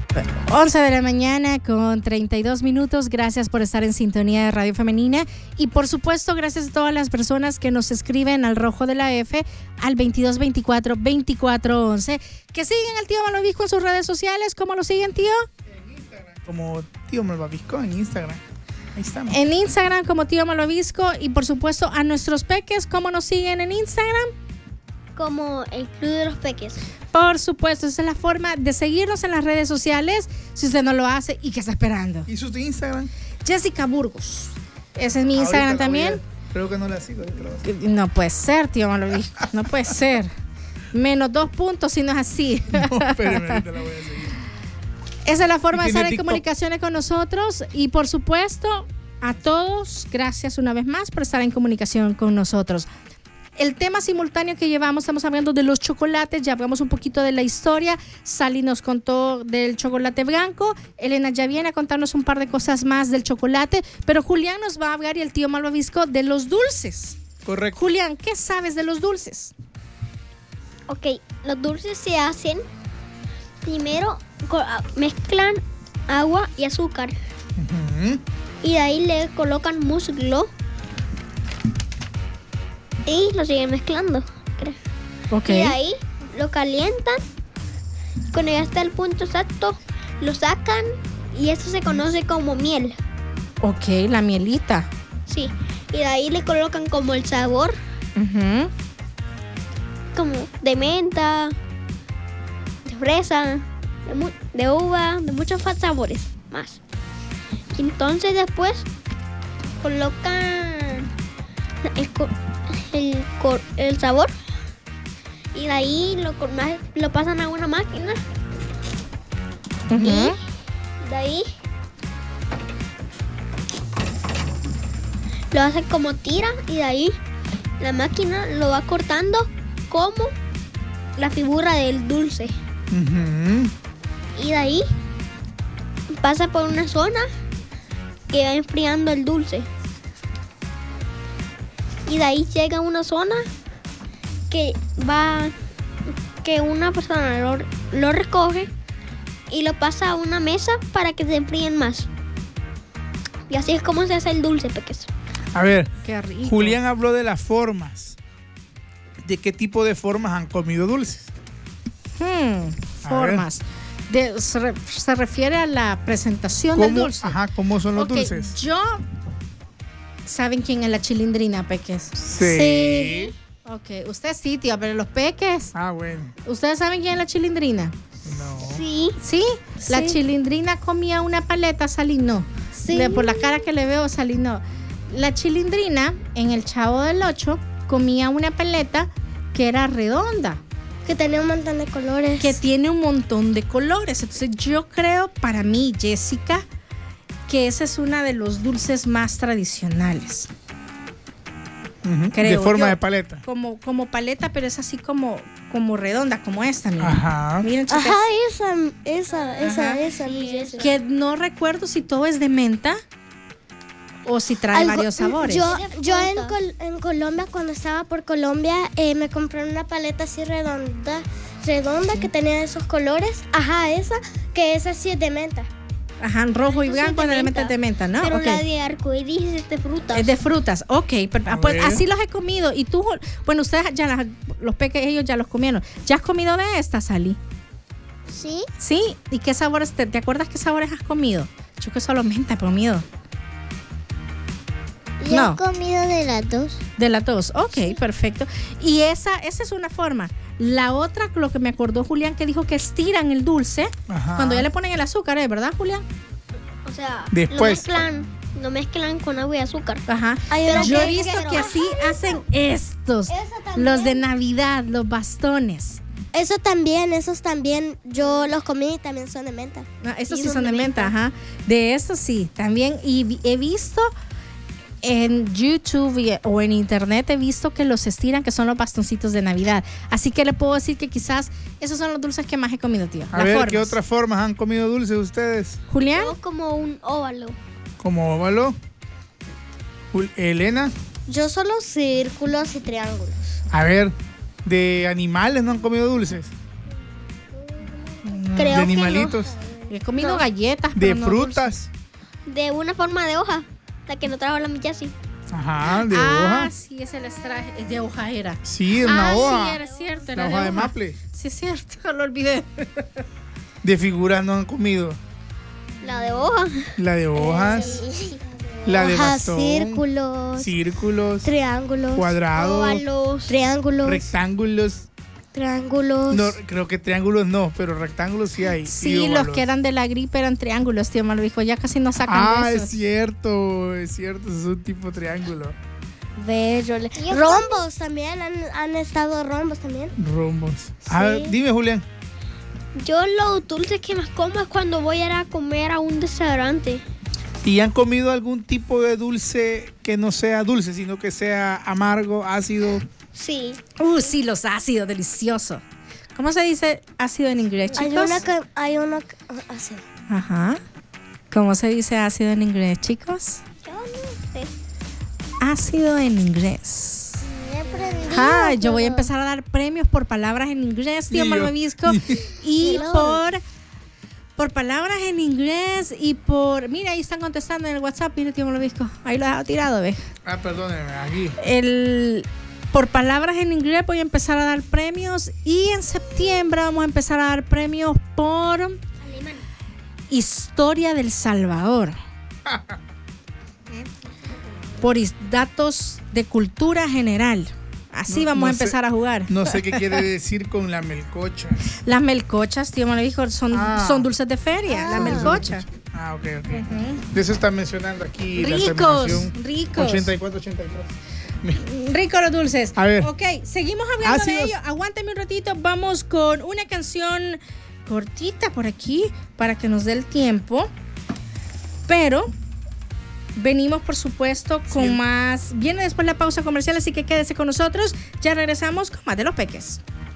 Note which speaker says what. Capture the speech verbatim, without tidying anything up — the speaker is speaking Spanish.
Speaker 1: once de la mañana con treinta y dos minutos. Gracias por estar en sintonía de Radio Femenina. Y por supuesto, gracias a todas las personas que nos escriben al Rojo de la F, al veintidós veinticuatro veinticuatro once. Que siguen al tío Malvavisco en sus redes sociales. ¿Cómo lo siguen, tío?
Speaker 2: En Instagram, como tío Malvavisco en Instagram. Ahí estamos.
Speaker 1: En Instagram como tío Malvavisco. Y por supuesto a nuestros peques, ¿cómo nos siguen en Instagram?
Speaker 3: Como el Club de los Peques.
Speaker 1: Por supuesto, esa es la forma de seguirnos en las redes sociales. Si usted no lo hace, ¿y qué está esperando?
Speaker 2: ¿Y su Instagram?
Speaker 1: Jessica Burgos. Ese es mi Instagram
Speaker 2: Ahorita
Speaker 1: también.
Speaker 2: A, creo que no la sigo.
Speaker 1: No puede ser, tío Malvavisco. No puede ser. Menos dos puntos si no es así.
Speaker 2: No, espérame, ahorita la voy a seguir.
Speaker 1: Esa es la forma de estar en
Speaker 2: TikTok?
Speaker 1: comunicaciones con nosotros. Y por supuesto, a todos, gracias una vez más por estar en comunicación con nosotros. El tema simultáneo que llevamos, estamos hablando de los chocolates, ya hablamos un poquito de la historia. Sally nos contó del chocolate blanco, Elena ya viene a contarnos un par de cosas más del chocolate, pero Julián nos va a hablar y el tío Malvavisco de los dulces.
Speaker 2: Correcto.
Speaker 1: Julián, ¿qué sabes de los dulces?
Speaker 3: Ok, los dulces se hacen primero, mezclan agua y azúcar.
Speaker 2: Uh-huh.
Speaker 3: Y de ahí le colocan musgo. Y lo siguen mezclando, creo.
Speaker 1: Ok.
Speaker 3: Y de ahí lo calientan. Cuando ya está el punto exacto, lo sacan y esto se conoce como miel.
Speaker 1: Ok, la mielita.
Speaker 3: Sí. Y de ahí le colocan como el sabor,
Speaker 1: Uh-huh.
Speaker 3: como de menta, de fresa, de, mu- de uva, de muchos fa- sabores más. Y entonces después colocan el, co- el, co- el sabor y de ahí lo, co- ma- lo pasan a una máquina.
Speaker 1: Uh-huh.
Speaker 3: Y de ahí lo hacen como tira y de ahí la máquina lo va cortando como la figura del dulce.
Speaker 2: Uh-huh.
Speaker 3: Y de ahí pasa por una zona que va enfriando el dulce. Y de ahí llega a una zona que va, que una persona lo, lo recoge y lo pasa a una mesa para que se enfríen más. Y así es como se hace el dulce, peques.
Speaker 2: A ver,
Speaker 1: Qué rico.
Speaker 2: Julián habló de las formas. ¿De qué tipo de formas han comido dulces?
Speaker 1: Hmm, formas. De, se, re- se refiere a la presentación del
Speaker 2: ¿Cómo,
Speaker 1: dulce.
Speaker 2: ajá, ¿cómo son los
Speaker 1: Ok,
Speaker 2: dulces?
Speaker 1: Yo. ¿Saben quién es la chilindrina, peques?
Speaker 2: Sí.
Speaker 1: Ok, usted sí, tío, pero los peques.
Speaker 2: Ah, bueno.
Speaker 1: ¿Ustedes saben quién es la chilindrina?
Speaker 2: No.
Speaker 3: Sí.
Speaker 1: ¿Sí? La
Speaker 3: Sí.
Speaker 1: chilindrina comía una paleta, Salí no.
Speaker 3: Sí.
Speaker 1: Le- por la cara que le veo, Salí no. La chilindrina, en el Chavo del Ocho, comía una paleta que era redonda,
Speaker 3: Que tenía un montón de colores.
Speaker 1: que tiene un montón de colores. Entonces yo creo, para mí, Jessica, que ese es uno de los dulces más tradicionales.
Speaker 2: Uh-huh.
Speaker 1: Creo
Speaker 2: De forma
Speaker 1: yo.
Speaker 2: de paleta.
Speaker 1: Como, como paleta, pero es así como, como redonda, como esta, miren.
Speaker 2: Ajá.
Speaker 1: Miren, chicas,
Speaker 3: Ajá, esa, esa, esa,
Speaker 1: Ajá.
Speaker 3: esa, mi Jessy.
Speaker 1: que no recuerdo si todo es de menta o si trae
Speaker 4: Algo-
Speaker 1: varios sabores.
Speaker 4: Yo,
Speaker 3: Tiene
Speaker 4: yo en,
Speaker 3: frutas.
Speaker 4: Col- en Colombia, cuando estaba por Colombia, eh, me compré una paleta así redonda, redonda que tenía esos colores. Ajá, esa, que esa sí es de menta.
Speaker 1: Ajá, rojo y
Speaker 3: Eso sí es
Speaker 1: blanco,
Speaker 3: de
Speaker 1: realmente
Speaker 3: menta.
Speaker 1: es de menta, ¿no?
Speaker 3: Pero
Speaker 1: Ok.
Speaker 3: la de arcoíris es de frutas.
Speaker 1: Es de frutas, ok. Pero,
Speaker 2: A
Speaker 1: pues
Speaker 2: ver.
Speaker 1: así los he comido. Y tú, bueno, ustedes ya, las- los peques, ellos ya los comieron. ¿Ya has comido de esta, Sally?
Speaker 4: ¿Sí?
Speaker 1: ¿Sí? ¿Y qué sabores, te, te acuerdas qué sabores has comido? Yo que solo menta he comido.
Speaker 4: Yo
Speaker 1: No.
Speaker 4: he comido de las dos.
Speaker 1: De las dos, ok, perfecto. Y esa, esa es una forma. La otra, lo que me acordó Julián, que dijo que estiran el dulce
Speaker 2: Ajá.
Speaker 1: cuando ya le ponen el azúcar, ¿eh? ¿Verdad, Julián?
Speaker 3: O sea,
Speaker 2: Después.
Speaker 3: lo mezclan, lo mezclan con agua y azúcar.
Speaker 1: Ajá.
Speaker 4: Hay una
Speaker 1: Yo he
Speaker 4: que-
Speaker 1: visto
Speaker 4: pero-
Speaker 1: que así hacen estos,
Speaker 4: Eso también.
Speaker 1: los de Navidad, los bastones.
Speaker 4: Eso también, esos también, yo los comí y también son de menta.
Speaker 1: Ah, estos
Speaker 3: Y
Speaker 1: sí
Speaker 3: son
Speaker 1: son de
Speaker 3: de
Speaker 1: menta,
Speaker 3: menta.
Speaker 1: ajá. De estos sí, también. Y vi- he visto en YouTube y- o en internet, he visto que los estiran, que son los bastoncitos de Navidad. Así que le puedo decir que quizás esos son los dulces que más he comido, tío.
Speaker 2: A
Speaker 1: Las
Speaker 2: ver,
Speaker 1: formas.
Speaker 2: ¿qué otras formas han comido dulces ustedes?
Speaker 1: Julián,
Speaker 3: Yo como un óvalo.
Speaker 2: ¿Como óvalo? Jul- Elena,
Speaker 4: Yo solo círculos y triángulos.
Speaker 2: a ver, ¿de animales no han comido dulces?
Speaker 3: Creo
Speaker 2: ¿De
Speaker 3: que
Speaker 2: animalitos?
Speaker 1: He comido
Speaker 3: No.
Speaker 1: galletas.
Speaker 2: De
Speaker 1: pero no
Speaker 2: frutas.
Speaker 3: De una forma de hoja. La que no trajo la Miyasi.
Speaker 2: Ajá, de
Speaker 1: dulces. Ah,
Speaker 2: hoja.
Speaker 1: sí, ese les traje. Es de hoja era.
Speaker 2: Sí, una
Speaker 1: ah,
Speaker 2: hoja.
Speaker 1: sí, era cierto. Era
Speaker 2: La
Speaker 1: de
Speaker 2: hoja de maple.
Speaker 1: Sí, es cierto. Lo olvidé.
Speaker 2: De figuras no han comido.
Speaker 3: La de hoja.
Speaker 2: La de hojas. La de
Speaker 4: Hojas,
Speaker 2: bastón.
Speaker 4: círculos,
Speaker 2: Círculos.
Speaker 4: triángulos,
Speaker 2: Cuadrados.
Speaker 3: Óvalos.
Speaker 4: triángulos,
Speaker 2: Rectángulos.
Speaker 4: triángulos.
Speaker 2: No, creo que triángulos no, pero rectángulos sí hay.
Speaker 1: Sí,
Speaker 2: y
Speaker 1: los
Speaker 2: óvalos.
Speaker 1: que eran de la gripe eran triángulos, tío Malvijo. Ya casi no sacan
Speaker 2: Ah,
Speaker 1: de
Speaker 2: es
Speaker 1: esos.
Speaker 2: cierto, es cierto, es un tipo triángulo.
Speaker 4: Bello. Rombos también, han, han estado rombos también.
Speaker 2: Rombos. Ah, dime, Julián.
Speaker 3: Yo lo dulce que más como es cuando voy a ir a comer a un restaurante.
Speaker 2: ¿Y han comido algún tipo de dulce que no sea dulce, sino que sea amargo, ácido?
Speaker 3: Sí.
Speaker 1: Uh, sí, los ácidos, delicioso. ¿Cómo se dice ácido en inglés, chicos?
Speaker 4: Hay una que, hay una que, ah, así.
Speaker 1: Ajá. ¿Cómo se dice ácido en inglés, chicos?
Speaker 3: Yo no sé.
Speaker 1: Ácido en inglés.
Speaker 4: He aprendido,
Speaker 1: Ah, yo voy a
Speaker 4: pero-
Speaker 1: empezar a dar premios por palabras en inglés, tío
Speaker 2: Y yo.
Speaker 1: Malvavisco. Y
Speaker 4: Hello.
Speaker 1: por, por palabras en inglés y por... Mira, ahí están contestando en el WhatsApp, mira, tío Malvavisco. Ahí lo he dejado tirado, ¿ves?
Speaker 2: Ah, perdóneme, aquí.
Speaker 1: El, por palabras en inglés voy a empezar a dar premios y en septiembre vamos a empezar a dar premios por
Speaker 3: Alemán.
Speaker 1: historia del Salvador. Por is- datos de cultura general. Así
Speaker 2: No-
Speaker 1: vamos
Speaker 2: no
Speaker 1: a
Speaker 2: sé-
Speaker 1: empezar a jugar.
Speaker 2: No sé qué quiere decir con la melcocha.
Speaker 1: Las melcochas, tío Malvijo, son,
Speaker 2: Ah.
Speaker 1: son dulces de feria. la melcocha.
Speaker 2: Ah, ok, ok. De eso está mencionando aquí la
Speaker 1: Ricos,
Speaker 2: terminación
Speaker 1: ricos.
Speaker 2: ochenta y cuatro ochenta y tres.
Speaker 1: Ricos los dulces.
Speaker 2: A ver.
Speaker 1: Ok, seguimos hablando de
Speaker 2: Ácidos.
Speaker 1: ello. Aguántame un ratito. Vamos con una canción cortita por aquí para que nos dé el tiempo. Pero venimos, por supuesto, con
Speaker 2: Sí.
Speaker 1: más. Viene después la pausa comercial, así que quédese con nosotros. Ya regresamos con más de los peques.